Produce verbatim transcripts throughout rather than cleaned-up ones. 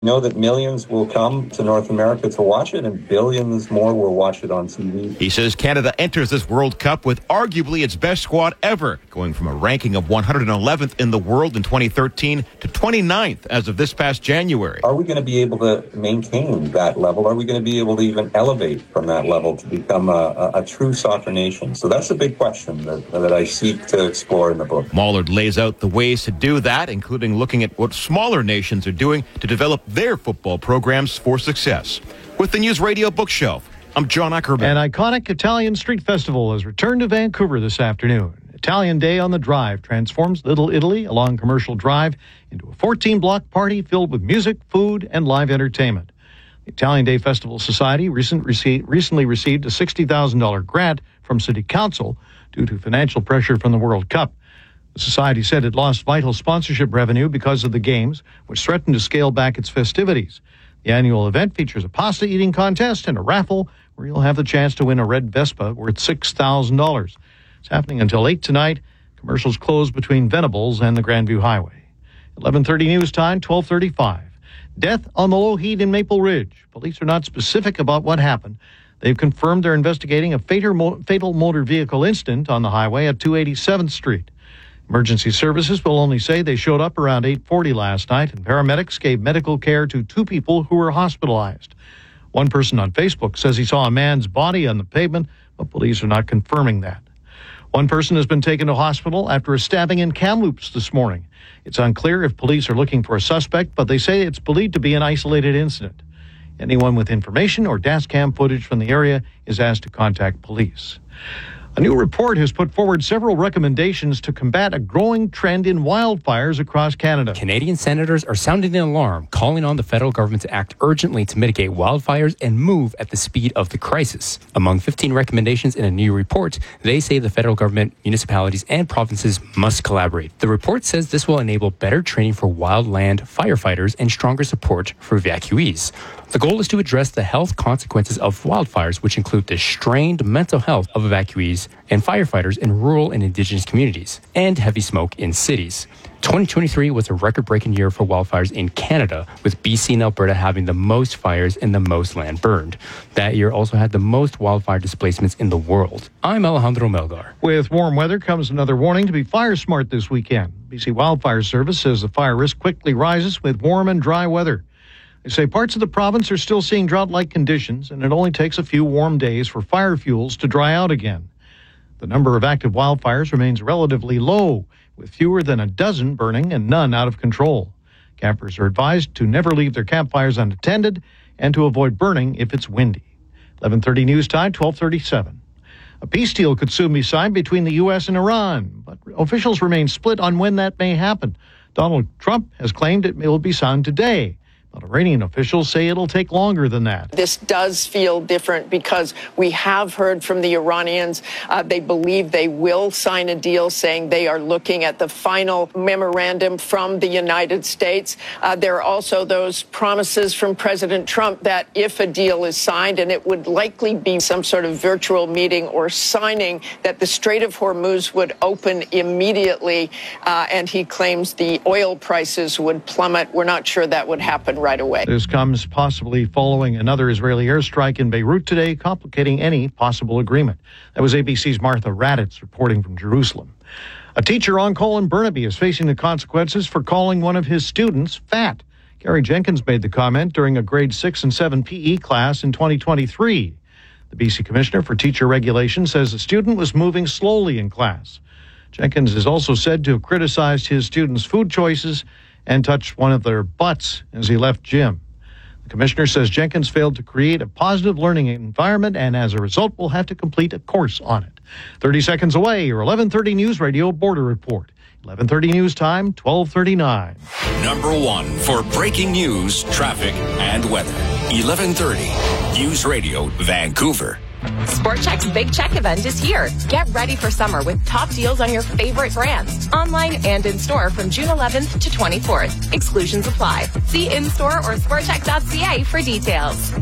know that millions will come to North America to watch it, and billions more will watch it on T V. He says Canada enters this World Cup with arguably its best squad ever, going from a ranking of one hundred eleventh in the world in twenty thirteen to twenty-ninth as of this past January. Are we going to be able to maintain that level? Are we going to be able to even elevate from that level to become a, a, a true soccer nation? So that's a big question that, that I seek to explore in the book. Mollard lays out the ways to do that, including looking at what smaller nations are doing to develop their football programs for success. With the News Radio Bookshelf, I'm John Ackerman. An iconic Italian street festival has returned to Vancouver this afternoon. Italian Day on the Drive transforms Little Italy along Commercial Drive into a fourteen-block party filled with music, food, and live entertainment. The Italian Day Festival Society recent rece- recently received a sixty thousand dollars grant from City Council due to financial pressure from the World Cup. The Society said it lost vital sponsorship revenue because of the games, which threatened to scale back its festivities. The annual event features a pasta eating contest and a raffle where you'll have the chance to win a red Vespa worth six thousand dollars. It's happening until eight tonight. Commercials close between Venables and the Grandview Highway. eleven thirty news time, twelve thirty-five. Death on the Lougheed in Maple Ridge. Police are not specific about what happened. They've confirmed they're investigating a fatal motor vehicle incident on the highway at two eighty-seventh Street. Emergency services will only say they showed up around eight forty last night, and paramedics gave medical care to two people who were hospitalized. One person on Facebook says he saw a man's body on the pavement, but police are not confirming that. One person has been taken to hospital after a stabbing in Kamloops this morning. It's unclear if police are looking for a suspect, but they say it's believed to be an isolated incident. Anyone with information or dash cam footage from the area is asked to contact police. A new report has put forward several recommendations to combat a growing trend in wildfires across Canada. Canadian senators are sounding an alarm, calling on the federal government to act urgently to mitigate wildfires and move at the speed of the crisis. Among fifteen recommendations in a new report, they say the federal government, municipalities, and provinces must collaborate. The report says this will enable better training for wildland firefighters and stronger support for evacuees. The goal is to address the health consequences of wildfires, which include the strained mental health of evacuees and firefighters in rural and Indigenous communities, and heavy smoke in cities. twenty twenty-three was a record-breaking year for wildfires in Canada, with B C and Alberta having the most fires and the most land burned. That year also had the most wildfire displacements in the world. I'm Alejandro Melgar. With warm weather comes another warning to be fire smart this weekend. B C Wildfire Service says the fire risk quickly rises with warm and dry weather. They say parts of the province are still seeing drought-like conditions, and it only takes a few warm days for fire fuels to dry out again. The number of active wildfires remains relatively low, with fewer than a dozen burning and none out of control. Campers are advised to never leave their campfires unattended and to avoid burning if it's windy. eleven thirty news time, twelve thirty-seven. A peace deal could soon be signed between the U S and Iran, but officials remain split on when that may happen. Donald Trump has claimed it will be signed today. But Iranian officials say it'll take longer than that. This does feel different because we have heard from the Iranians. Uh, they believe they will sign a deal, saying they are looking at the final memorandum from the United States. Uh, there are also those promises from President Trump that if a deal is signed, and it would likely be some sort of virtual meeting or signing, that the Strait of Hormuz would open immediately. Uh, and he claims the oil prices would plummet. We're not sure that would happen right away. This comes possibly following another Israeli airstrike in Beirut today, complicating any possible agreement. That was A B C's Martha Raddatz reporting from Jerusalem. A teacher on call in Burnaby is facing the consequences for calling one of his students fat. Gary Jenkins made the comment during a grade six and seven P E class in twenty twenty-three. The B C Commissioner for Teacher Regulation says the student was moving slowly in class. Jenkins is also said to have criticized his students' food choices and touched one of their butts as he left gym. The commissioner says Jenkins failed to create a positive learning environment and as a result will have to complete a course on it. thirty seconds away, your eleven thirty News Radio Border Report. eleven thirty news time, twelve thirty-nine. Number one for breaking news, traffic, and weather. eleven thirty News Radio Vancouver. Sport Chek's Big Check event is here. Get ready for summer with top deals on your favorite brands. Online and in-store from June eleventh to twenty-fourth. Exclusions apply. See in-store or sport chek dot c a for details.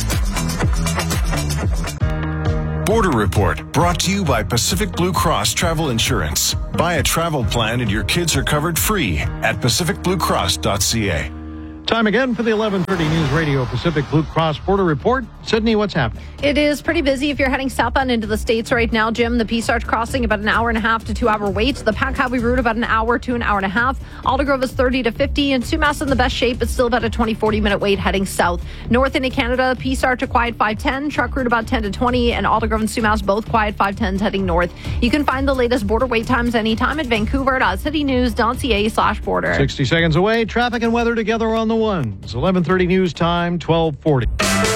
Border Report, brought to you by Pacific Blue Cross Travel Insurance. Buy a travel plan and your kids are covered free at pacific blue cross dot c a. Time again for the eleven thirty News Radio Pacific Blue Cross Border Report. Sydney, what's happening? It is pretty busy if you're heading southbound into the States right now, Jim. The Peace Arch crossing about an hour and a half to two hour wait. The Pack Highway route about an hour to an hour and a half. Aldergrove is thirty to fifty, and Sumas in the best shape, but still about a twenty, forty minute wait heading south. North into Canada, Peace Arch a quiet five ten, truck route about ten to twenty, and Aldergrove and Sumas both quiet five tens heading north. You can find the latest border wait times anytime at vancouver.citynews.ca slash border. sixty seconds away, traffic and weather together on the ones. eleven thirty news time, twelve forty.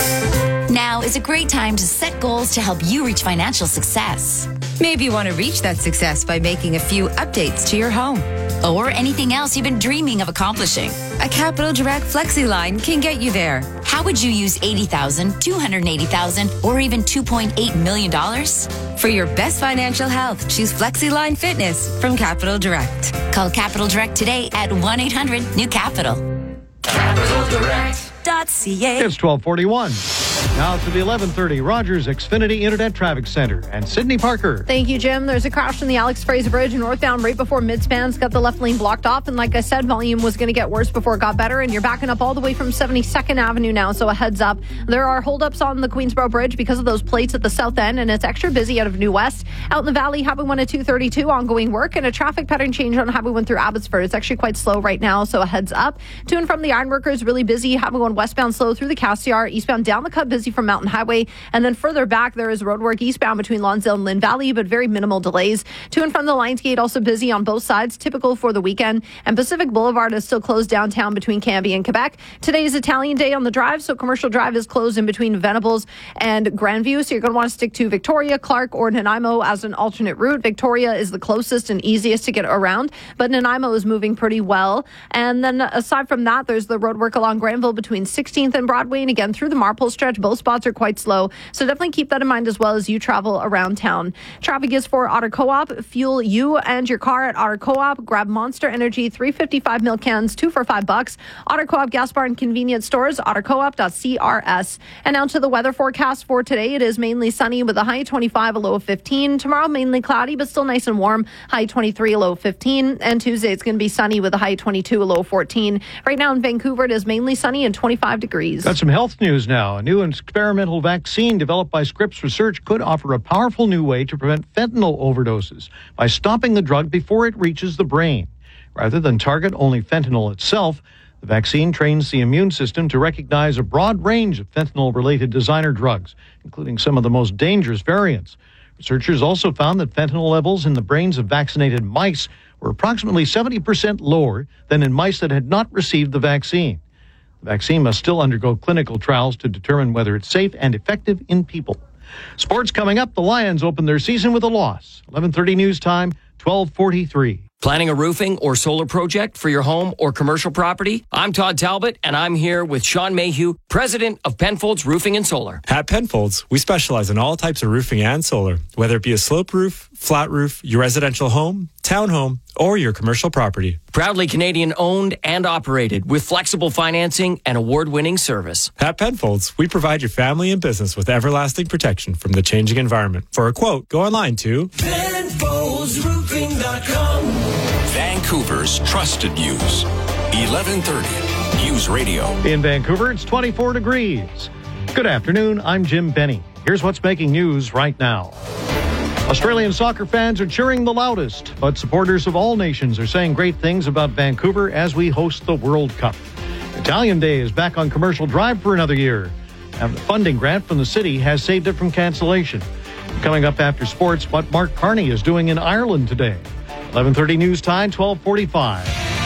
Now is a great time to set goals to help you reach financial success. Maybe you want to reach that success by making a few updates to your home. Or anything else you've been dreaming of accomplishing. A Capital Direct FlexiLine can get you there. How would you use eighty thousand dollars, two hundred eighty thousand dollars, or even two point eight million dollars? For your best financial health, choose FlexiLine Fitness from Capital Direct. Call Capital Direct today at one eight hundred new capital. capital direct dot c a. It's twelve forty-one. Now to the eleven thirty Rogers Xfinity Internet Traffic Center and Sydney Parker. Thank you, Jim. There's a crash on the Alex Fraser Bridge northbound right before Midspan's got the left lane blocked off. And like I said, volume was going to get worse before it got better. And you're backing up all the way from seventy-second Avenue now. So a heads up. There are holdups on the Queensboro Bridge because of those plates at the south end. And it's extra busy out of New West. Out in the valley, Highway one at two thirty-two, ongoing work. And a traffic pattern change on Highway one through Abbotsford. It's actually quite slow right now. So a heads up. To and from the Ironworkers, really busy. Highway one westbound slow through the Cassiar. Eastbound down the cut, busy from Mountain Highway. And then further back, there is roadwork eastbound between Lonsdale and Lynn Valley, but very minimal delays. To and from the Lionsgate, also busy on both sides, typical for the weekend. And Pacific Boulevard is still closed downtown between Cambie and Quebec. Today is Italian Day on the drive, so Commercial Drive is closed in between Venables and Grandview. So you're going to want to stick to Victoria, Clark, or Nanaimo as an alternate route. Victoria is the closest and easiest to get around, but Nanaimo is moving pretty well. And then aside from that, there's the roadwork along Granville between sixteenth and Broadway, and again through the Marpole stretch. Both spots are quite slow. So definitely keep that in mind as well as you travel around town. Traffic is for Otter Co-op. Fuel you and your car at Otter Co-op. Grab Monster Energy three fifty-five mil cans, two for five bucks. Otter Co-op gas bar and convenience stores, otter co op dot c r s. And now to the weather forecast for today. It is mainly sunny with a high twenty-five, a low of fifteen. Tomorrow mainly cloudy, but still nice and warm. High twenty-three, a low of fifteen. And Tuesday it's going to be sunny with a high twenty-two, a low of fourteen. Right now in Vancouver, it is mainly sunny and twenty-five degrees. Got some health news now. A new experimental vaccine developed by Scripps Research could offer a powerful new way to prevent fentanyl overdoses by stopping the drug before it reaches the brain. Rather than target only fentanyl itself, the vaccine trains the immune system to recognize a broad range of fentanyl-related designer drugs, including some of the most dangerous variants. Researchers also found that fentanyl levels in the brains of vaccinated mice were approximately seventy percent lower than in mice that had not received the vaccine. The vaccine must still undergo clinical trials to determine whether it's safe and effective in people. Sports coming up. The Lions open their season with a loss. eleven thirty news time, twelve forty-three. Planning a roofing or solar project for your home or commercial property? I'm Todd Talbot, and I'm here with Sean Mayhew, president of Penfolds Roofing and Solar. At Penfolds, we specialize in all types of roofing and solar, whether it be a slope roof, flat roof, your residential home, townhome, or your commercial property. Proudly Canadian owned and operated with flexible financing and award-winning service. At Penfolds, we provide your family and business with everlasting protection from the changing environment. For a quote, go online to Penfolds Roofing dot com. Vancouver's trusted news. eleven thirty News Radio. In Vancouver, it's twenty-four degrees. Good afternoon. I'm Jim Benny. Here's what's making news right now. Australian soccer fans are cheering the loudest, but supporters of all nations are saying great things about Vancouver as we host the World Cup. Italian Day is back on Commercial Drive for another year, and the funding grant from the city has saved it from cancellation. Coming up after sports, what Mark Carney is doing in Ireland today. eleven thirty news time, twelve forty-five.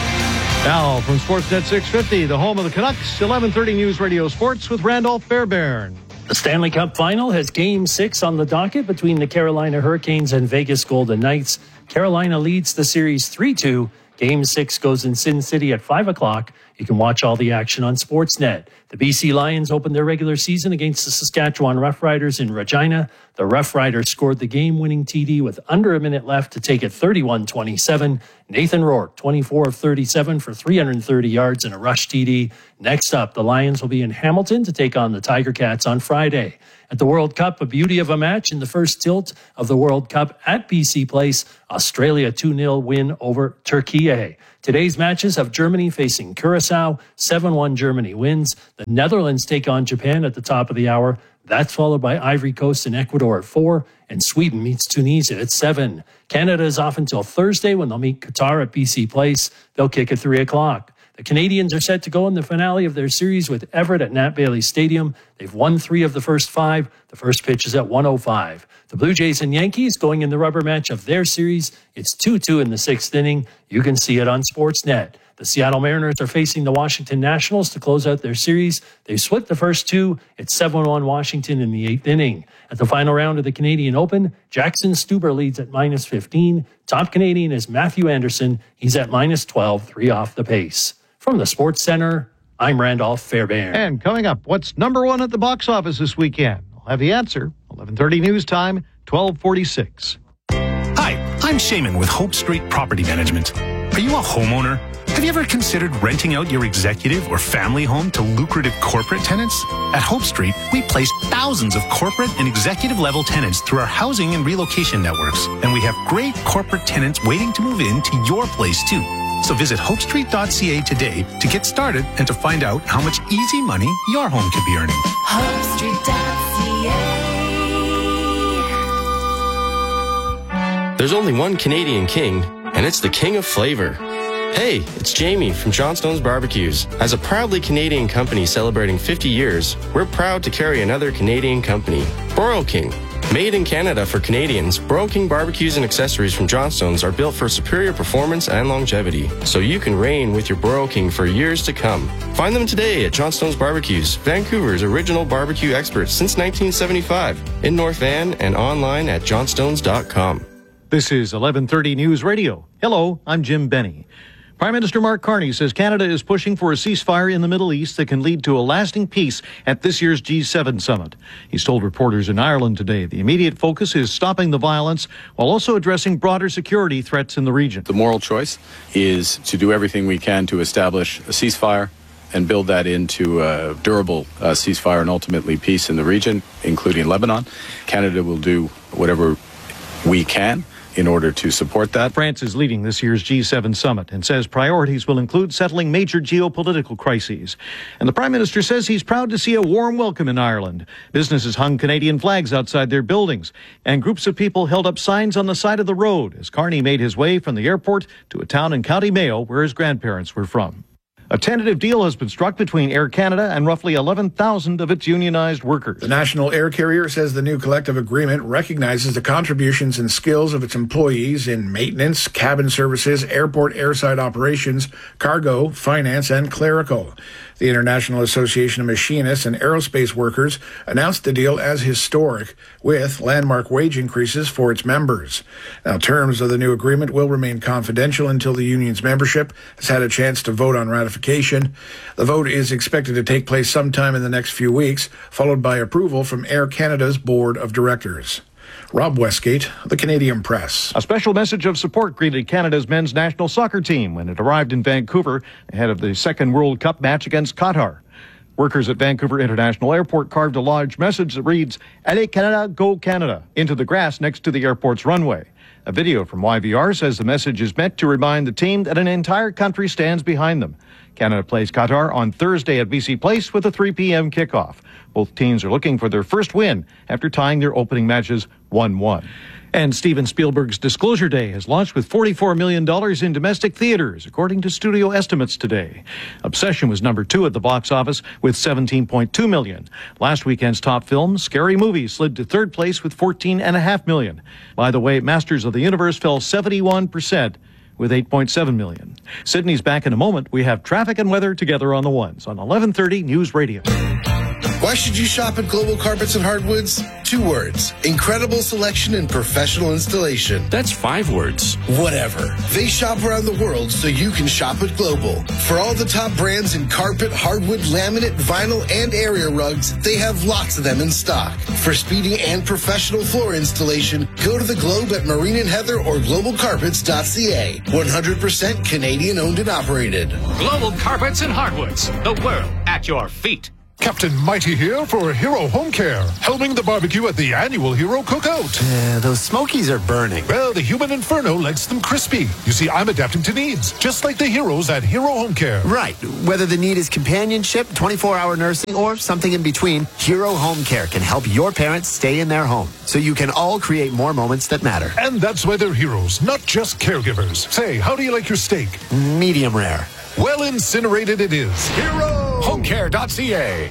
Now from Sportsnet six fifty, the home of the Canucks, eleven thirty News Radio Sports with Randolph Fairbairn. The Stanley Cup Final has Game six on the docket between the Carolina Hurricanes and Vegas Golden Knights. Carolina leads the series three two. Game six goes in Sin City at five o'clock. You can watch all the action on Sportsnet. The B C Lions opened their regular season against the Saskatchewan Roughriders in Regina. The Roughriders scored the game-winning T D with under a minute left to take it thirty-one twenty-seven. Nathan Rourke, twenty-four of thirty-seven for three hundred thirty yards and a rush T D. Next up, the Lions will be in Hamilton to take on the Tiger Cats on Friday. At the World Cup, a beauty of a match in the first tilt of the World Cup at B C Place. Australia two nil win over Turkey. Today's matches have Germany facing Curacao. seven one Germany wins. The Netherlands take on Japan at the top of the hour. That's followed by Ivory Coast and Ecuador at four. And Sweden meets Tunisia at seven. Canada is off until Thursday when they'll meet Qatar at B C Place. They'll kick at three o'clock. The Canadians are set to go in the finale of their series with Everett at Nat Bailey Stadium. They've won three of the first five. The first pitch is at one oh five. The Blue Jays and Yankees going in the rubber match of their series. It's two two in the sixth inning. You can see it on Sportsnet. The Seattle Mariners are facing the Washington Nationals to close out their series. They've split the first two. It's seven one Washington in the eighth inning. At the final round of the Canadian Open, Jackson Stuber leads at minus fifteen. Top Canadian is Matthew Anderson. He's at minus twelve, three off the pace. From the Sports Center, I'm Randolph Fairbairn. And coming up, what's number one at the box office this weekend? I'll have the answer. eleven thirty news time, twelve forty-six. Hi, I'm Shaman with Hope Street Property Management. Are you a homeowner? Have you ever considered renting out your executive or family home to lucrative corporate tenants? At Hope Street, we place thousands of corporate and executive level tenants through our housing and relocation networks. And we have great corporate tenants waiting to move in to your place too. So visit hope street dot c a today to get started and to find out how much easy money your home could be earning. hope street dot c a. There's only one Canadian king, and it's the king of flavor. Hey, it's Jamie from Johnstone's Barbecues. As a proudly Canadian company celebrating fifty years, we're proud to carry another Canadian company, Broil King. Made in Canada for Canadians, Broil King barbecues and accessories from Johnstone's are built for superior performance and longevity, so you can reign with your Broil King for years to come. Find them today at Johnstone's Barbecues, Vancouver's original barbecue experts since nineteen seventy-five, in North Van and online at johnstones dot com. This is eleven thirty News Radio. Hello, I'm Jim Benny. Prime Minister Mark Carney says Canada is pushing for a ceasefire in the Middle East that can lead to a lasting peace at this year's G seven summit. He's told reporters in Ireland today the immediate focus is stopping the violence while also addressing broader security threats in the region. The moral choice is to do everything we can to establish a ceasefire and build that into a durable uh, ceasefire and ultimately peace in the region, including Lebanon. Canada will do whatever we can in order to support that. France is leading this year's G seven summit and says priorities will include settling major geopolitical crises. And the Prime Minister says he's proud to see a warm welcome in Ireland. Businesses hung Canadian flags outside their buildings, and groups of people held up signs on the side of the road as Carney made his way from the airport to a town in County Mayo where his grandparents were from. A tentative deal has been struck between Air Canada and roughly eleven thousand of its unionized workers. The national air carrier says the new collective agreement recognizes the contributions and skills of its employees in maintenance, cabin services, airport airside operations, cargo, finance, and clerical. The International Association of Machinists and Aerospace Workers announced the deal as historic, with landmark wage increases for its members. Now, terms of the new agreement will remain confidential until the union's membership has had a chance to vote on ratification. The vote is expected to take place sometime in the next few weeks, followed by approval from Air Canada's Board of Directors. Rob Westgate, The Canadian Press. A special message of support greeted Canada's men's national soccer team when it arrived in Vancouver ahead of the second World Cup match against Qatar. Workers at Vancouver International Airport carved a large message that reads, Allez Canada, go Canada, into the grass next to the airport's runway. A video from Y V R says the message is meant to remind the team that an entire country stands behind them. Canada plays Qatar on Thursday at B C Place with a three p.m. kickoff. Both teams are looking for their first win after tying their opening matches one one. And Steven Spielberg's Disclosure Day has launched with forty-four million dollars in domestic theaters, according to studio estimates today. Obsession was number two at the box office with seventeen point two million dollars. Last weekend's top film, Scary Movie, slid to third place with fourteen point five million dollars. By the way, Masters of the Universe fell seventy-one percent with eight point seven million dollars. Sydney's back in a moment. We have traffic and weather together on the ones on eleven thirty News Radio. Why should you shop at Global Carpets and Hardwoods? Two words. Incredible selection and professional installation. That's five words. Whatever. They shop around the world so you can shop at Global. For all the top brands in carpet, hardwood, laminate, vinyl, and area rugs, they have lots of them in stock. For speedy and professional floor installation, go to the Globe at Marine and Heather or global carpets dot c a. one hundred percent Canadian owned and operated. Global Carpets and Hardwoods. The world at your feet. Captain Mighty here for Hero Home Care, helming the barbecue at the annual Hero Cookout. Uh, those smokies are burning. Well, the human inferno likes them crispy. You see, I'm adapting to needs, just like the heroes at Hero Home Care. Right. Whether the need is companionship, twenty-four hour nursing, or something in between, Hero Home Care can help your parents stay in their home, so you can all create more moments that matter. And that's why they're heroes, not just caregivers. Say, how do you like your steak? Medium rare. Well incinerated it is. Hero Home Care dot c a.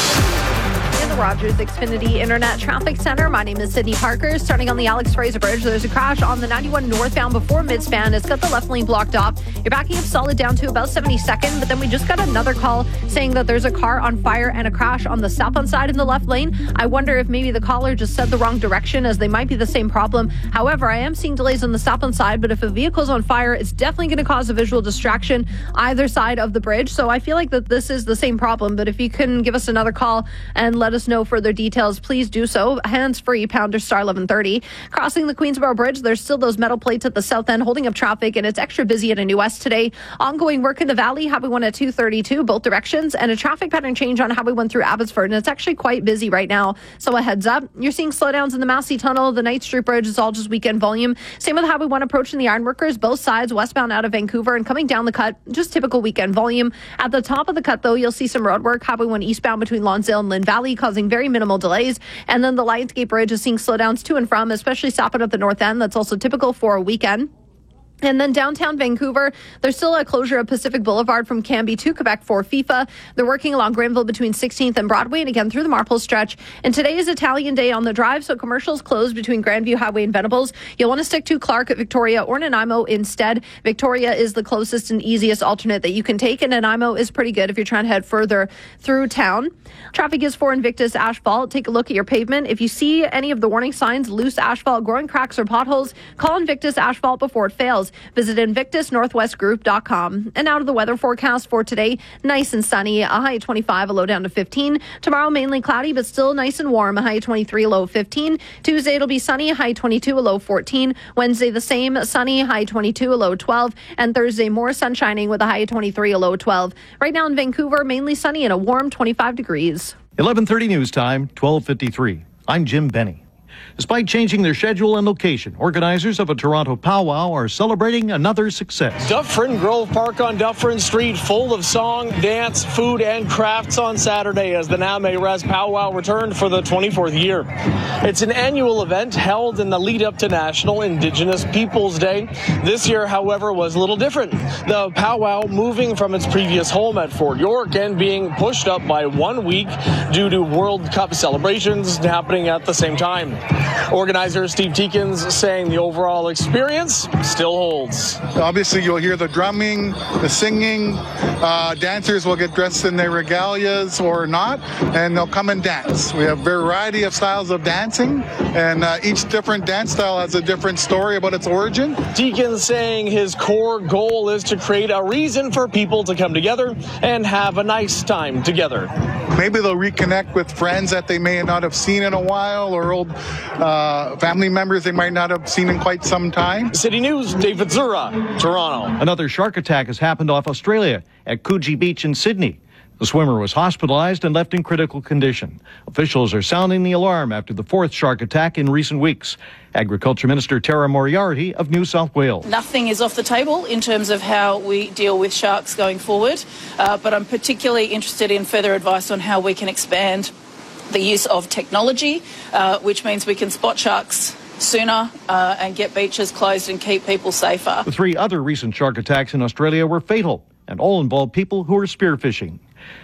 In the Rogers Xfinity Internet Traffic Center, my name is Sydney Parker. Starting on the Alex Fraser Bridge, there's a crash on the ninety-one northbound before midspan. It's got the left lane blocked off. You're backing up solid down to about seventy-second, but then we just got another call saying that there's a car on fire and a crash on the southbound side in the left lane. I wonder if maybe the caller just said the wrong direction, as they might be the same problem. However, I am seeing delays on the southbound side, but if a vehicle's on fire, it's definitely going to cause a visual distraction either side of the bridge. So I feel like that this is the same problem, but if you can give us another call and let us know further details, please do so. Hands-free, pounder star eleven thirty. Crossing the Queensboro Bridge, there's still those metal plates at the south end holding up traffic, and it's extra busy at a New West today. Ongoing work in the valley, Highway one at two thirty-two, both directions, and a traffic pattern change on Highway one through Abbotsford, and it's actually quite busy right now. So a heads up. You're seeing slowdowns in the Massey Tunnel, the Knight Street Bridge is all just weekend volume. Same with Highway one approaching the Ironworkers, both sides westbound out of Vancouver and coming down the cut, just typical weekend volume. At the top of the cut, though, you'll see some road work. Highway one eastbound between Lonsdale and Lynn Valley, causing very minimal delays. And then the Lionsgate Bridge is seeing slowdowns to and from, especially stopping at the north end. That's also typical for a weekend. And then downtown Vancouver, there's still a closure of Pacific Boulevard from Cambie to Quebec for FIFA. They're working along Granville between sixteenth and Broadway, and again through the Marple stretch. And today is Italian Day on the Drive, so commercials closed between Grandview Highway and Venables. You'll want to stick to Clark, Victoria, or Nanaimo instead. Victoria is the closest and easiest alternate that you can take, and Nanaimo is pretty good if you're trying to head further through town. Traffic is for Invictus Asphalt. Take a look at your pavement. If you see any of the warning signs, loose asphalt, growing cracks, or potholes, call Invictus Asphalt before it fails. Visit invictus northwest group dot com. And out of the weather forecast for today, nice and sunny, a high of twenty-five, a low down to fifteen. Tomorrow, mainly cloudy, but still nice and warm, a high of twenty-three, a low of fifteen. Tuesday, it'll be sunny, a high twenty-two, a low of fourteen. Wednesday, the same, sunny, high twenty-two, a low of twelve. And Thursday, more sun shining with a high of twenty-three, a low of twelve. Right now in Vancouver, mainly sunny and a warm twenty-five degrees. eleven thirty news time, twelve fifty-three. I'm Jim Benny. Despite changing their schedule and location, organizers of a Toronto powwow are celebrating another success. Dufferin Grove Park on Dufferin Street, full of song, dance, food, and crafts on Saturday as the Name Res powwow returned for the twenty-fourth year. It's an annual event held in the lead up to National Indigenous Peoples Day. This year, however, was a little different. The powwow moving from its previous home at Fort York and being pushed up by one week due to World Cup celebrations happening at the same time. Organizer Steve Teekins saying the overall experience still holds. Obviously, you'll hear the drumming, the singing. Uh, dancers will get dressed in their regalias or not, and they'll come and dance. We have a variety of styles of dancing, and uh, each different dance style has a different story about its origin. Teekins saying his core goal is to create a reason for people to come together and have a nice time together. Maybe they'll reconnect with friends that they may not have seen in a while, or old uh, family members they might not have seen in quite some time. City News, David Zura, Toronto. Another shark attack has happened off Australia at Coogee Beach in Sydney. The swimmer was hospitalized and left in critical condition. Officials are sounding the alarm after the fourth shark attack in recent weeks. Agriculture Minister Tara Moriarty of New South Wales. Nothing is off the table in terms of how we deal with sharks going forward, uh, but I'm particularly interested in further advice on how we can expand the use of technology, uh, which means we can spot sharks sooner uh, and get beaches closed and keep people safer. The three other recent shark attacks in Australia were fatal and all involved people who were spearfishing.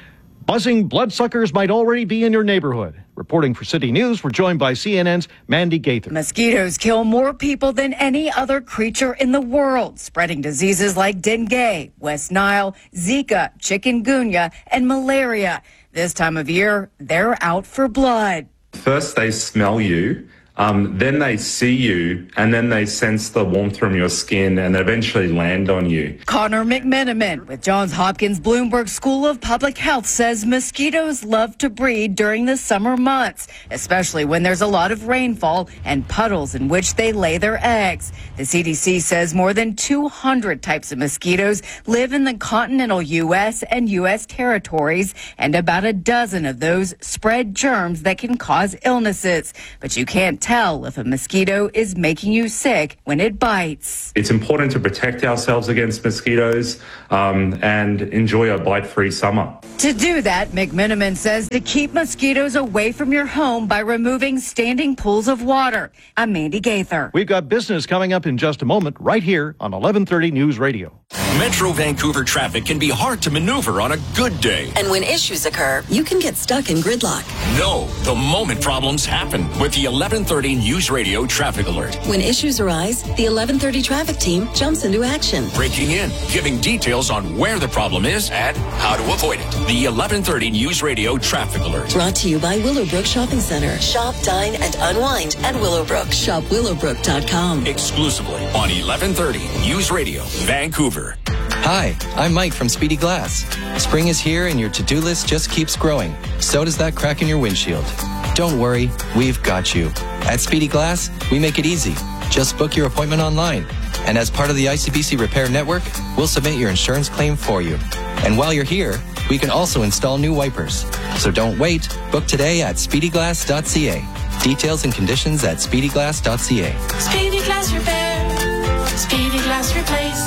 Buzzing bloodsuckers might already be in your neighborhood. Reporting for City News, we're joined by C N N's Mandy Gaither. Mosquitoes kill more people than any other creature in the world, spreading diseases like dengue, West Nile, Zika, chikungunya, and malaria. This time of year, they're out for blood. First, they smell you. Um, then they see you, and then they sense the warmth from your skin and eventually land on you. Connor McMenamin with Johns Hopkins Bloomberg School of Public Health says mosquitoes love to breed during the summer months, especially when there's a lot of rainfall and puddles in which they lay their eggs. The C D C says more than two hundred types of mosquitoes live in the continental U S and U S territories, and about a dozen of those spread germs that can cause illnesses. But you can't tell if a mosquito is making you sick when it bites. It's important to protect ourselves against mosquitoes um, and enjoy a bite-free summer. To do that, McMenamin says to keep mosquitoes away from your home by removing standing pools of water. I'm Mandy Gaither. We've got business coming up in just a moment right here on eleven thirty News Radio. Metro Vancouver traffic can be hard to maneuver on a good day. And when issues occur, you can get stuck in gridlock. No, the moment problems happen with the eleven thirty News Radio traffic alert. When issues arise, the eleven thirty traffic team jumps into action. Breaking in, giving details on where the problem is and how to avoid it. The eleven thirty News Radio traffic alert. Brought to you by Willowbrook Shopping Center. Shop, dine, and unwind at Willowbrook. Shop willowbrook dot com. Exclusively on eleven thirty News Radio, Vancouver. Hi, I'm Mike from Speedy Glass. Spring is here and your to-do list just keeps growing. So does that crack in your windshield. Don't worry, we've got you. At Speedy Glass, we make it easy. Just book your appointment online. And as part of the I C B C Repair Network, we'll submit your insurance claim for you. And while you're here, we can also install new wipers. So don't wait. Book today at speedy glass dot c a. Details and conditions at speedy glass dot c a. Speedy Glass Repair. Speedy Glass Replace.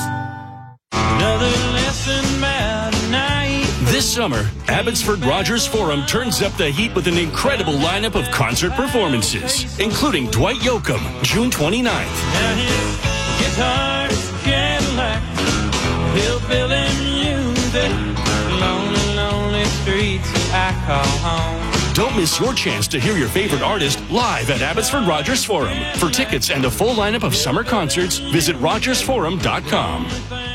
Another lesson about night. This summer, Abbotsford Rogers Forum turns up the heat with an incredible lineup of concert performances, including Dwight Yoakam, June twenty-ninth. Now his guitar's Cadillac, hillbilly music, lonely, lonely streets I call home. Don't miss your chance to hear your favorite artist live at Abbotsford Rogers Forum. For tickets and a full lineup of summer concerts, visit rogers forum dot com.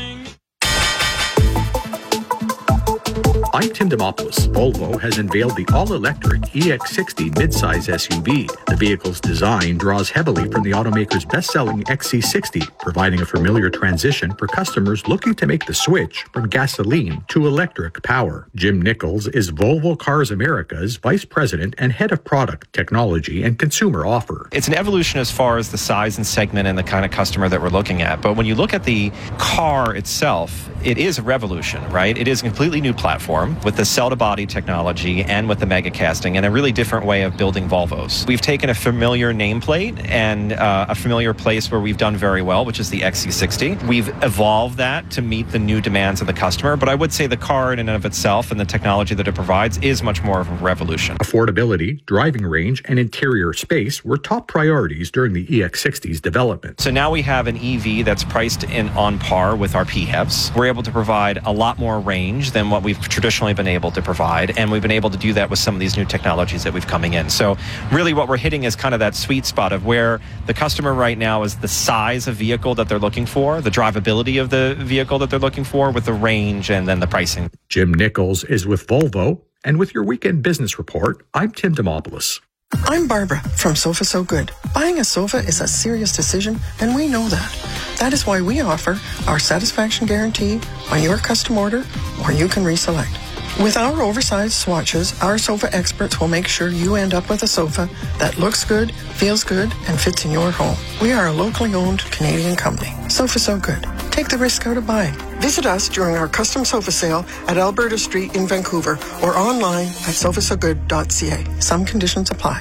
I'm Tim Demopoulos. Volvo has unveiled the all-electric E X sixty midsize S U V. The vehicle's design draws heavily from the automaker's best-selling X C sixty, providing a familiar transition for customers looking to make the switch from gasoline to electric power. Jim Nichols is Volvo Cars America's Vice President and Head of Product, Technology, and Consumer Offer. It's an evolution as far as the size and segment and the kind of customer that we're looking at. But when you look at the car itself, it is a revolution, right? It is a completely new platform with the cell-to-body technology and with the mega casting and a really different way of building Volvos. We've taken a familiar nameplate and uh, a familiar place where we've done very well, which is the X C sixty. We've evolved that to meet the new demands of the customer, but I would say the car in and of itself and the technology that it provides is much more of a revolution. Affordability, driving range, and interior space were top priorities during the E X sixty's development. So now we have an E V that's priced in on par with our P H E Vs. We're able to provide a lot more range than what we've traditionally been able to provide, and we've been able to do that with some of these new technologies that we've coming in. So really what we're hitting is kind of that sweet spot of where the customer right now is the size of vehicle that they're looking for, the drivability of the vehicle that they're looking for, with the range and then the pricing. Jim Nichols is with Volvo, and with your weekend business report, I'm Tim Demopoulos. I'm Barbara from Sofa So Good. Buying a sofa is a serious decision, and we know that. That is why we offer our satisfaction guarantee on your custom order, or you can reselect. With our oversized swatches, our sofa experts will make sure you end up with a sofa that looks good, feels good, and fits in your home. We are a locally owned Canadian company. Sofa So Good. Take the risk out of buying. Visit us during our custom sofa sale at Alberta Street in Vancouver or online at sofa so good dot c a. Some conditions apply.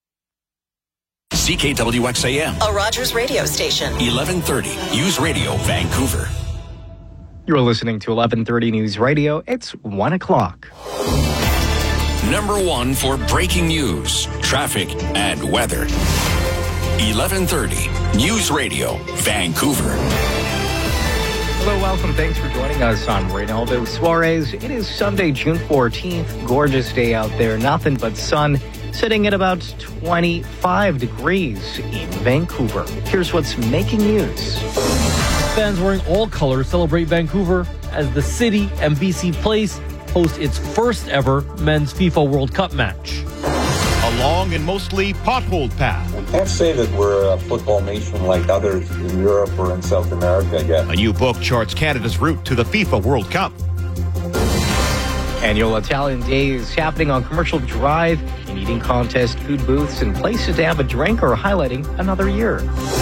C K W X A M. A Rogers radio station. eleven thirty News Radio, Vancouver. You're listening to eleven thirty News Radio. It's one o'clock. Number one for breaking news, traffic, and weather. eleven thirty News Radio, Vancouver. Hello, welcome. Thanks for joining us on Reynaldo Suarez. It is Sunday, June fourteenth. Gorgeous day out there. Nothing but sun. Sitting at about twenty-five degrees in Vancouver. Here's what's making news. Fans wearing all colors celebrate Vancouver as the city and B C Place host its first ever men's FIFA World Cup match. A long and mostly potholed path. We can't say that we're a football nation like others in Europe or in South America yet. A new book charts Canada's route to the FIFA World Cup. Annual Italian Day is happening on Commercial Drive. An eating contest, food booths, and places to have a drink are highlighting another year.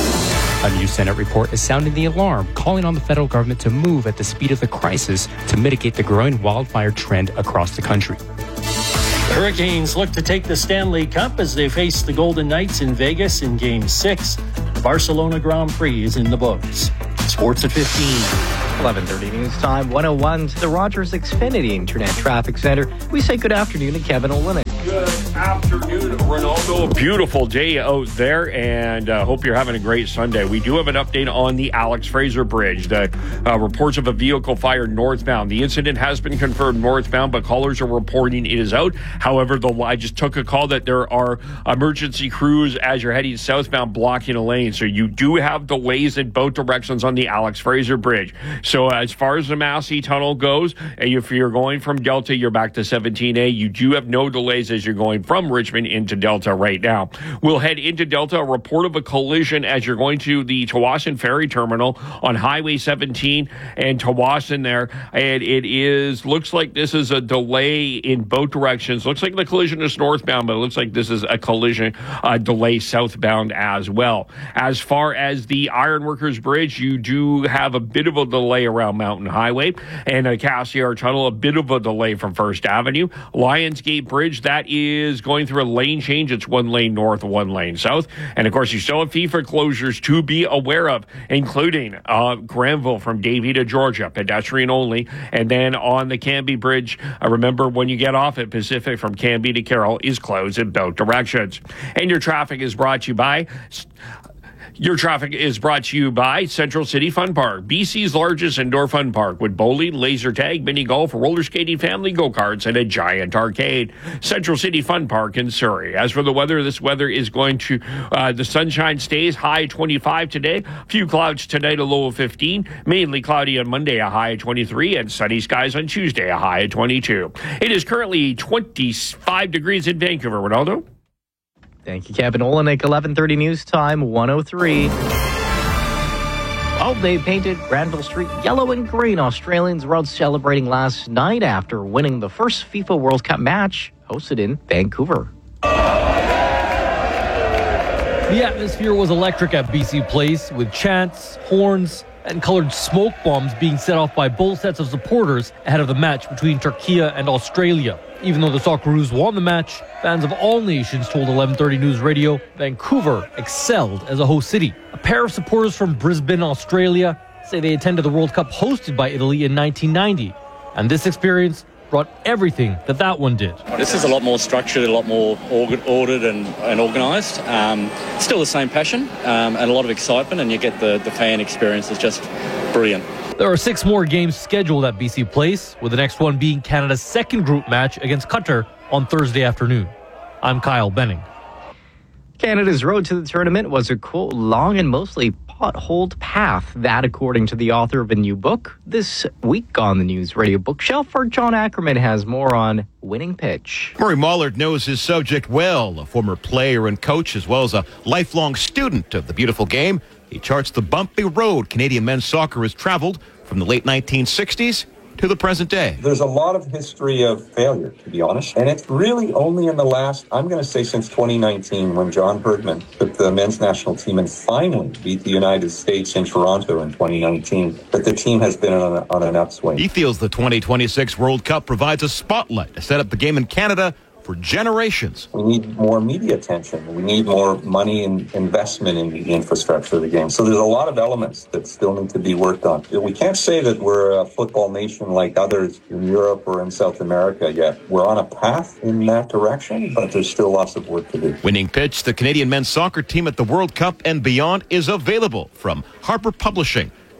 A new Senate report is sounding the alarm, calling on the federal government to move at the speed of the crisis to mitigate the growing wildfire trend across the country. The Hurricanes look to take the Stanley Cup as they face the Golden Knights in Vegas in Game six. Barcelona Grand Prix is in the books. Sports at fifteen. eleven thirty news time, one oh one to the Rogers Xfinity Internet Traffic Center. We say good afternoon to Kevin Olenek. Good afternoon, Ronaldo. Beautiful day out there, and uh, hope you're having a great Sunday. We do have an update on the Alex Fraser Bridge. The uh, reports of a vehicle fire northbound. The incident has been confirmed northbound, but callers are reporting it is out. However, the I just took a call that there are emergency crews as you're heading southbound blocking a lane. So you do have delays in both directions on the Alex Fraser Bridge. So uh, as far as the Massey Tunnel goes, if you're going from Delta, you're back to seventeen A. You do have no delays as you're going from Richmond into Delta right now. We'll head into Delta. A report of a collision as you're going to the Tawasin Ferry Terminal on Highway seventeen and Tawasin there. And it is, looks like this is a delay in both directions. Looks like the collision is northbound, but it looks like this is a collision uh, delay southbound as well. As far as the Ironworkers Bridge, you do have a bit of a delay around Mountain Highway, and a Cassiar Tunnel, a bit of a delay from First Avenue. Lionsgate Bridge, that is going through a lane change. It's one lane north, one lane south. And of course, you still have FIFA closures to be aware of, including uh, Granville from Davie to Georgia, pedestrian only. And then on the Canby Bridge, uh, remember when you get off at Pacific from Canby to Carroll is closed in both directions. And your traffic is brought to you by... Your traffic is brought to you by Central City Fun Park, B C's largest indoor fun park with bowling, laser tag, mini golf, roller skating, family go-karts, and a giant arcade. Central City Fun Park in Surrey. As for the weather, this weather is going to, uh, the sunshine stays, high twenty-five today. A few clouds tonight, a low of fifteen. Mainly cloudy on Monday, a high of twenty-three. And sunny skies on Tuesday, a high of twenty-two. It is currently twenty-five degrees in Vancouver. Ronaldo? Thank you, Kevin Olenek. eleven thirty news time, one oh three. Well, they painted Granville Street yellow and green. Australians were out celebrating last night after winning the first FIFA World Cup match hosted in Vancouver. The atmosphere was electric at B C Place, with chants, horns, and colored smoke bombs being set off by both sets of supporters ahead of the match between Turkey and Australia. Even though the Socceroos won the match, fans of all nations told eleven thirty News Radio Vancouver excelled as a host city. A pair of supporters from Brisbane, Australia, say they attended the World Cup hosted by Italy in nineteen ninety, and this experience brought everything that that one did. This is a lot more structured, a lot more ordered and, and organised. Um, still the same passion um, and a lot of excitement, and you get the, the fan experience. It's just brilliant. There are six more games scheduled at B C Place, with the next one being Canada's second group match against Qatar on Thursday afternoon. I'm Kyle Benning. Canada's road to the tournament was a cool, long and mostly potholed path. That, according to the author of a new book. This week on the News Radio Bookshelf, for John Ackerman has more on winning pitch. Murray Mollard knows his subject well, a former player and coach, as well as a lifelong student of the beautiful game. He charts the bumpy road Canadian men's soccer has traveled from the late nineteen sixties to the present day. There's a lot of history of failure, to be honest. And it's really only in the last, I'm going to say since twenty nineteen, when John Herdman took the men's national team and finally beat the United States in Toronto in twenty nineteen, that the team has been on, a, on an upswing. He feels the twenty twenty-six World Cup provides a spotlight to set up the game in Canada for generations. We need more media attention. We need more money and investment in the infrastructure of the game. So there's a lot of elements that still need to be worked on. We can't say that we're a football nation like others in Europe or in South America yet. We're on a path in that direction, but there's still lots of work to do. Winning Pitch, the Canadian men's soccer team at the World Cup and beyond, is available from Harper Publishing.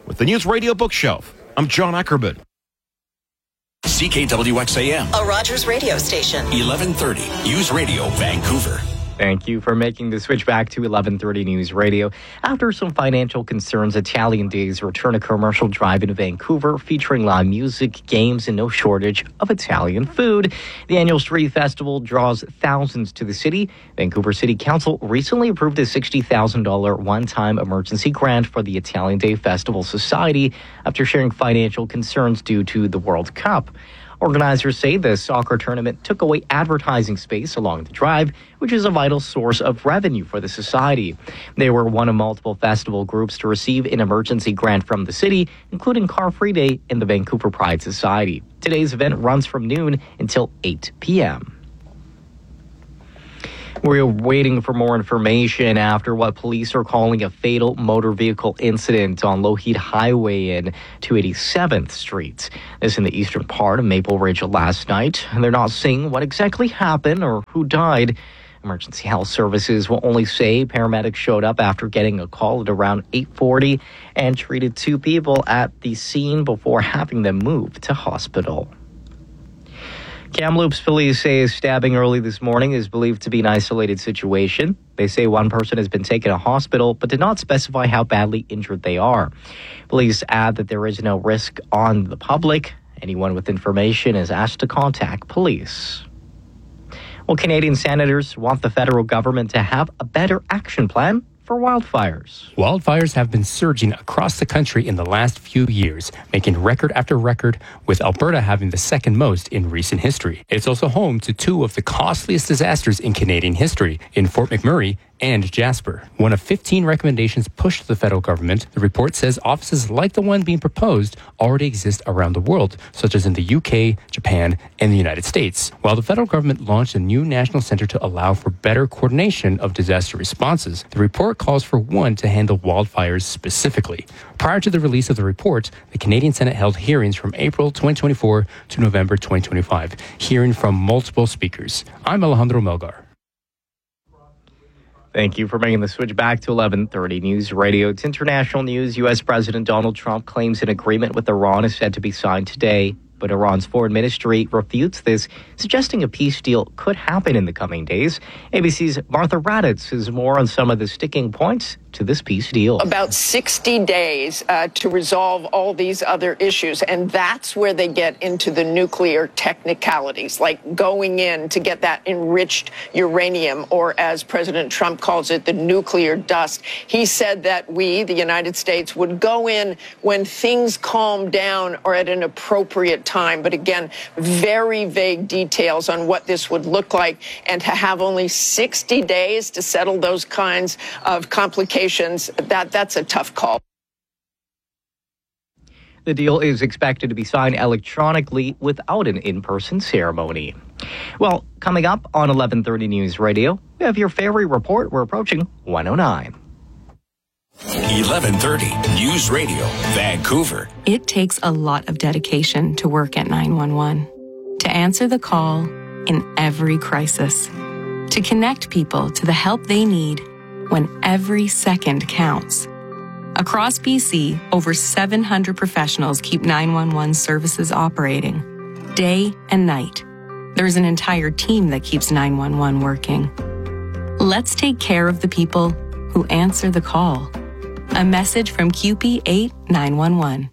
With the News Radio Bookshelf, I'm John Ackerman. C K W X A M, a Rogers radio station. eleven thirty, News Radio, Vancouver. Thank you for making the switch back to eleven thirty News Radio. After some financial concerns, Italian Days return to Commercial Drive in Vancouver, featuring live music, games, and no shortage of Italian food. The annual street festival draws thousands to the city. Vancouver City Council recently approved a sixty thousand dollars one-time emergency grant for the Italian Day Festival Society after sharing financial concerns due to the World Cup. Organizers say the soccer tournament took away advertising space along the drive, which is a vital source of revenue for the society. They were one of multiple festival groups to receive an emergency grant from the city, including Car Free Day and the Vancouver Pride Society. Today's event runs from noon until eight p.m. We're waiting for more information after what police are calling a fatal motor vehicle incident on Lougheed Highway and two eighty-seventh Street. This in the eastern part of Maple Ridge last night. They're not saying what exactly happened or who died. Emergency Health Services will only say paramedics showed up after getting a call at around eight forty and treated two people at the scene before having them moved to hospital. Kamloops police say a stabbing early this morning is believed to be an isolated situation. They say one person has been taken to hospital, but did not specify how badly injured they are. Police add that there is no risk on the public. Anyone with information is asked to contact police. Well, Canadian senators want the federal government to have a better action plan for wildfires. Wildfires have been surging across the country in the last few years, making record after record, with Alberta having the second most in recent history. It's also home to two of the costliest disasters in Canadian history, in Fort McMurray and Jasper. One of fifteen recommendations pushed to the federal government, the report says offices like the one being proposed already exist around the world, such as in the U K, Japan, and the United States. While the federal government launched a new national center to allow for better coordination of disaster responses, the report calls for one to handle wildfires specifically. Prior to the release of the report, the Canadian Senate held hearings from April twenty twenty-four to November twenty twenty-five, hearing from multiple speakers. I'm Alejandro Melgar. Thank you for making the switch back to eleven thirty News Radio. It's international news. U S. President Donald Trump claims an agreement with Iran is set to be signed today, but Iran's foreign ministry refutes this, suggesting a peace deal could happen in the coming days. A B C's Martha Raddatz has more on some of the sticking points to this peace deal. About sixty days uh, to resolve all these other issues, and that's where they get into the nuclear technicalities, like going in to get that enriched uranium, or as President Trump calls it, the nuclear dust. He said that we, the United States, would go in when things calm down or at an appropriate time. But again, very vague details on what this would look like, and to have only sixty days to settle those kinds of complications, that that's a tough call. The deal is expected to be signed electronically without an in-person ceremony. Well, coming up on eleven thirty News Radio, we have your ferry report. We're approaching one oh nine. eleven thirty News Radio, Vancouver. It takes a lot of dedication to work at nine one one, to answer the call in every crisis, to connect people to the help they need when every second counts. Across B C, over seven hundred professionals keep nine one one services operating, day and night. There's an entire team that keeps nine one one working. Let's take care of the people who answer the call. A message from Q P eight nine one one.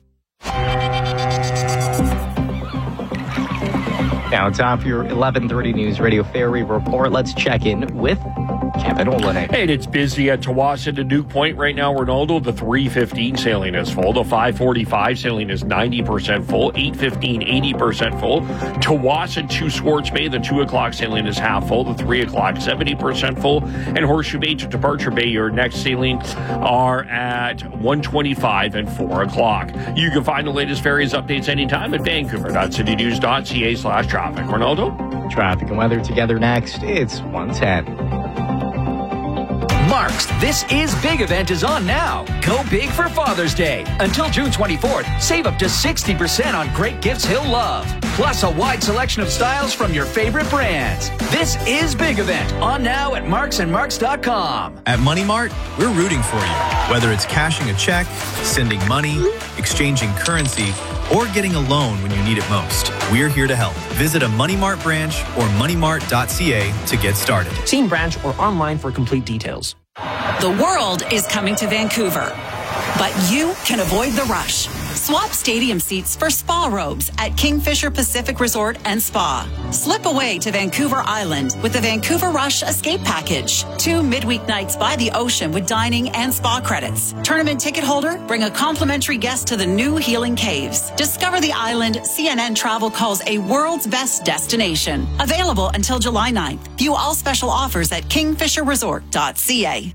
Now it's time for your eleven thirty News Radio Ferry Report. Let's check in with Kevin Olenek. And it's busy at Tawasin to Duke Point right now, Ronaldo. The three fifteen sailing is full. The five forty-five sailing is ninety percent full. eight fifteen, eighty percent full. Tawasin to Swartz Bay, the two o'clock sailing is half full. The three o'clock, seventy percent full. And Horseshoe Bay to Departure Bay, your next sailing are at one twenty-five and four o'clock. You can find the latest ferries updates anytime at vancouver.citynews.ca slash traffic. Ronaldo? Traffic and weather together next. It's one ten. Marks, This Is Big event is on now. Go big for Father's Day. Until June twenty-fourth, save up to sixty percent on great gifts he'll love. plus a wide selection of styles from your favorite brands. This is Big Event, on now at marks and marks dot com. At Money Mart, we're rooting for you. Whether it's cashing a check, sending money, exchanging currency, or getting a loan when you need it most, we're here to help. Visit a Money Mart branch or money mart dot c a to get started. See in branch or online for complete details. The world is coming to Vancouver, but you can avoid the rush. Swap stadium seats for spa robes at Kingfisher Pacific Resort and Spa. Slip away to Vancouver Island with the Vancouver Rush Escape Package. Two midweek nights by the ocean with dining and spa credits. Tournament ticket holder, bring a complimentary guest to the new Healing Caves. Discover the island C N N Travel calls a world's best destination. Available until July ninth. View all special offers at kingfisher resort dot c a.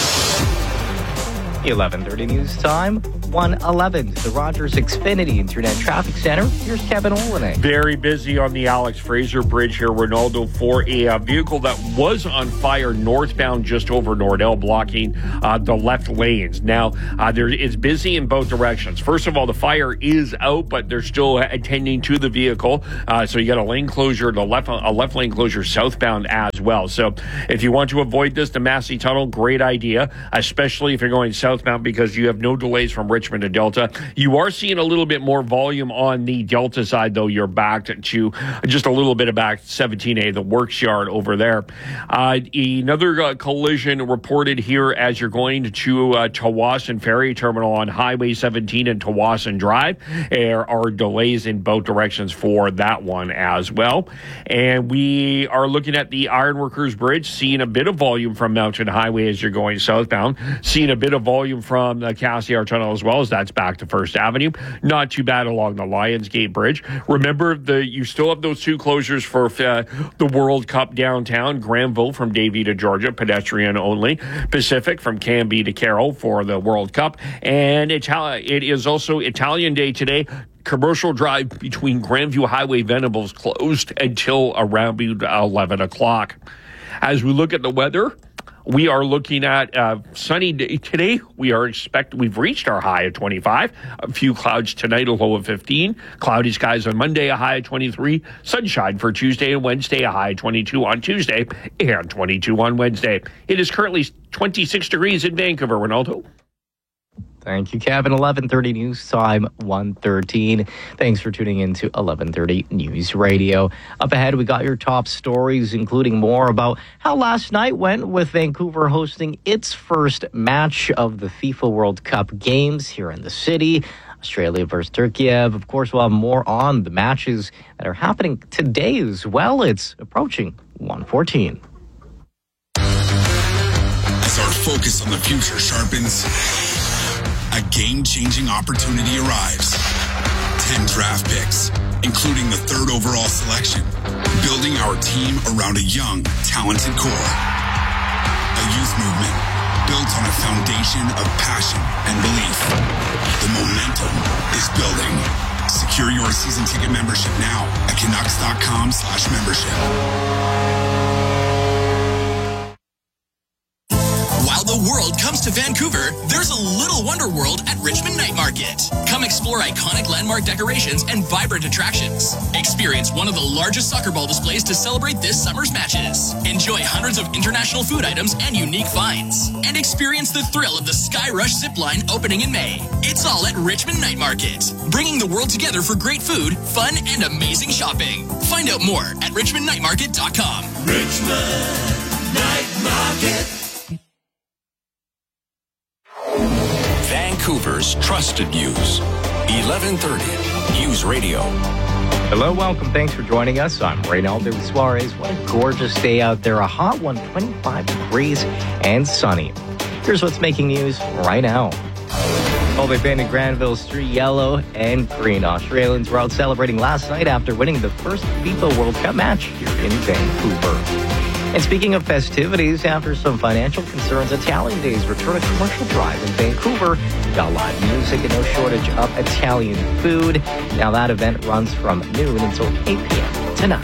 eleven thirty news time, one eleven to the Rogers Xfinity Internet Traffic Center. Here's Kevin Olenek. Very busy on the Alex Fraser Bridge here, Ronaldo, for a uh, vehicle that was on fire northbound just over Nordell, blocking uh, the left lanes. Now, uh, there is busy in both directions. First of all, the fire is out, but they're still attending to the vehicle. Uh, so you got a lane closure, the left a left lane closure southbound as well. So if you want to avoid this, the Massey Tunnel, great idea, especially if you're going south. Southbound, because you have no delays from Richmond to Delta. You are seeing a little bit more volume on the Delta side, though. You're back to just a little bit of back seventeen A, the works yard over there. Uh, another uh, collision reported here as you're going to uh, Tawasin Ferry Terminal on Highway seventeen and Tawasin Drive. There are delays in both directions for that one as well. And we are looking at the Ironworkers Bridge, seeing a bit of volume from Mountain Highway as you're going southbound, seeing a bit of volume from the Cassiar Tunnel as well, as that's back to First Avenue. Not too bad along the Lionsgate Bridge. Remember, the you still have those two closures for uh, the World Cup downtown. Granville from Davie to Georgia, pedestrian only. Pacific from Canby to Carroll for the World Cup. And Itali- it is also Italian Day today. Commercial Drive between Grandview Highway Venables closed until around eleven o'clock. As we look at the weather, we are looking at uh, sunny day today. We are expect we've reached our high of twenty-five. A few clouds tonight, a low of fifteen. Cloudy skies on Monday, a high of twenty-three. Sunshine for Tuesday and Wednesday, a high of twenty-two on Tuesday and twenty-two on Wednesday. It is currently twenty-six degrees in Vancouver, Ronaldo. Thank you, Kevin. eleven thirty news time, one thirteen. Thanks for tuning in to eleven thirty News Radio. Up ahead, we got your top stories, including more about how last night went with Vancouver hosting its first match of the FIFA World Cup games here in the city. Australia versus Turkey. Of course, we'll have more on the matches that are happening today as well. It's approaching one fourteen. As our focus on the future sharpens, a game-changing opportunity arrives. Ten draft picks, including the third overall selection, building our team around a young, talented core. A youth movement built on a foundation of passion and belief. The momentum is building. Secure your season ticket membership now at Canucks.com slash membership. While the world comes to Vancouver, there's a little wonder world at Richmond Night Market. Come explore iconic landmark decorations and vibrant attractions. Experience one of the largest soccer ball displays to celebrate this summer's matches. Enjoy hundreds of international food items and unique finds. And experience the thrill of the Sky Rush zipline opening in May. It's all at Richmond Night Market, bringing the world together for great food, fun, and amazing shopping. Find out more at richmond night market dot com. Richmond Night Market. Vancouver's trusted news. eleven thirty News Radio. Hello, welcome. Thanks for joining us. I'm Reynaldo Suarez. What a gorgeous day out there. A hot one, twenty-five degrees and sunny. Here's what's making news right now. Well, they've been in Granville's three yellow and green. Australians were out celebrating last night after winning the first FIFA World Cup match here in Vancouver. And speaking of festivities, after some financial concerns, Italian Days return a commercial drive in Vancouver. We got live music and no shortage of Italian food. Now that event runs from noon until eight p.m. tonight.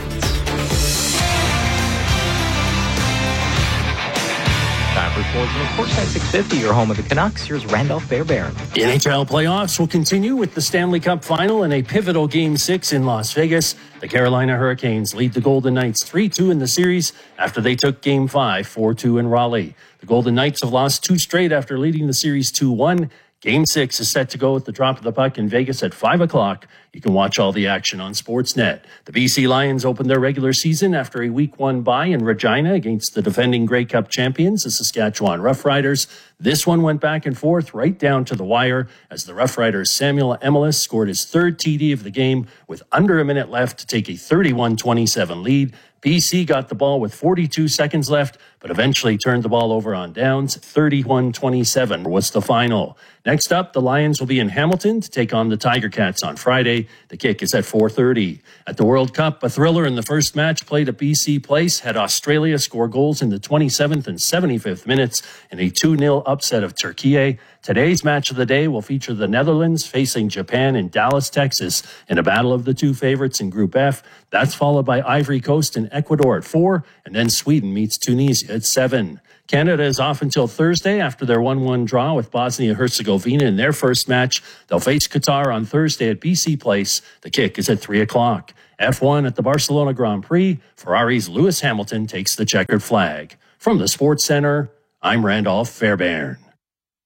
Time for sports and of course at six fifty, your home of the Canucks. Here's Randolph Fairbairn. N H L playoffs will continue with the Stanley Cup final and a pivotal Game six in Las Vegas. The Carolina Hurricanes lead the Golden Knights three two in the series after they took Game five, four two in Raleigh. The Golden Knights have lost two straight after leading the series two one. Game six is set to go at the drop of the puck in Vegas at five o'clock. You can watch all the action on Sportsnet. The B C Lions opened their regular season after a week one bye in Regina against the defending Grey Cup champions, the Saskatchewan Roughriders. This one went back and forth right down to the wire as the Roughriders' Samuel Emelis scored his third T D of the game with under a minute left to take a thirty-one twenty-seven lead. B C got the ball with forty-two seconds left, but eventually turned the ball over on downs. thirty-one twenty-seven was the final. Next up, the Lions will be in Hamilton to take on the Tiger Cats on Friday. The kick is at four thirty. At the World Cup, a thriller in the first match played at B C Place had Australia score goals in the twenty-seventh and seventy-fifth minutes in a two nil upset of Turkey. Today's match of the day will feature the Netherlands facing Japan in Dallas, Texas, in a battle of the two favorites in Group F. That's followed by Ivory Coast and Ecuador at four, and then Sweden meets Tunisia at seven. Canada is off until Thursday after their one one draw with Bosnia-Herzegovina in their first match. They'll face Qatar on Thursday at B C Place. The kick is at three o'clock. F one at the Barcelona Grand Prix. Ferrari's Lewis Hamilton takes the checkered flag. From the Sports Center, I'm Randolph Fairbairn.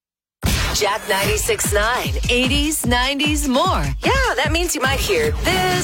Jack ninety-six point nine, eighties, nineties, more. Yeah, that means you might hear this.